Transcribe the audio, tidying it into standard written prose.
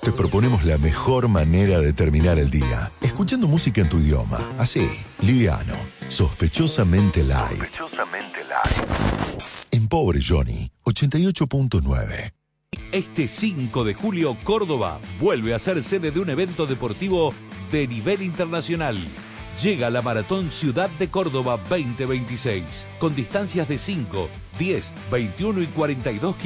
te proponemos la mejor manera de terminar el día, escuchando música en tu idioma, así, liviano, sospechosamente light. En Pobre Johnny, 88.9. Este 5 de julio, Córdoba vuelve a ser sede de un evento deportivo de nivel internacional. Llega la Maratón Ciudad de Córdoba 2026, con distancias de 5, 10, 21 y 42